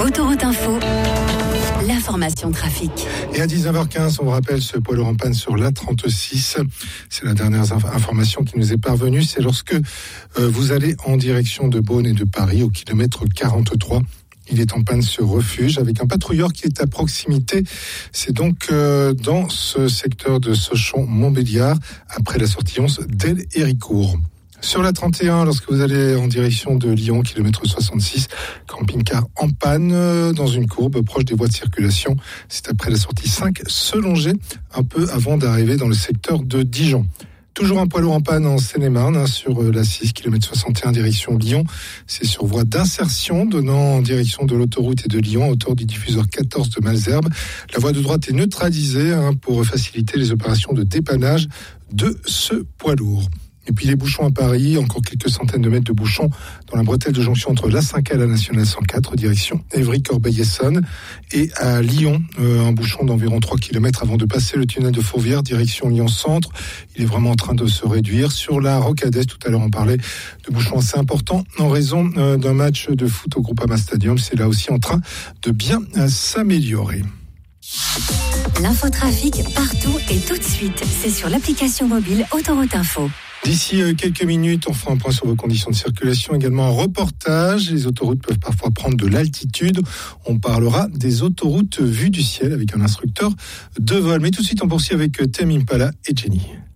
Autoroute Info, l'information trafic. Et à 19h15, on vous rappelle ce poids lourd en panne sur l'A36. C'est la dernière information qui nous est parvenue. C'est lorsque vous allez en direction de Beaune et de Paris au kilomètre 43. Il est en panne sur refuge avec un patrouilleur qui est à proximité. C'est donc dans ce secteur de Sochaux-Montbéliard, après la sortie 11 d'El-Héricourt. Sur la 31, lorsque vous allez en direction de Lyon, kilomètre 66, camping-car en panne dans une courbe proche des voies de circulation. C'est après la sortie 5, Selongé, un peu avant d'arriver dans le secteur de Dijon. Toujours un poids lourd en panne en Seine-et-Marne, sur la 6, kilomètre 61, direction Lyon. C'est sur voie d'insertion, donnant en direction de l'autoroute et de Lyon, à hauteur du diffuseur 14 de Malesherbes. La voie de droite est neutralisée pour faciliter les opérations de dépannage de ce poids lourd. Et puis les bouchons à Paris, encore quelques centaines de mètres de bouchons dans la bretelle de jonction entre l'A5 et la Nationale 104, direction Évry-Corbeil-Essonnes. Et à Lyon, un bouchon d'environ 3 km avant de passer le tunnel de Fourvière, direction Lyon-Centre. Il est vraiment en train de se réduire. Sur la Rocade, tout à l'heure on parlait de bouchons assez importants en raison d'un match de foot au Groupama Stadium. C'est là aussi en train de bien s'améliorer. L'infotrafic partout et tout de suite. C'est sur l'application mobile Autoroute Info. D'ici quelques minutes, on fera un point sur vos conditions de circulation, également un reportage. Les autoroutes peuvent parfois prendre de l'altitude. On parlera des autoroutes vues du ciel avec un instructeur de vol. Mais tout de suite, on poursuit avec Tame Impala et Jenny.